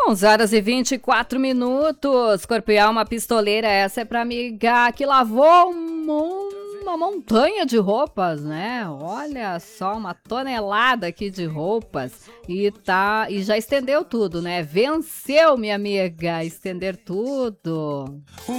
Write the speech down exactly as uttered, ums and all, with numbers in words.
onze horas e vinte e quatro minutos. Corpo e alma pistoleira, essa é pra amiga que lavou um, uma montanha de roupas, né? Olha só, uma tonelada aqui de roupas e tá e já estendeu tudo, né? Venceu, minha amiga, estender tudo.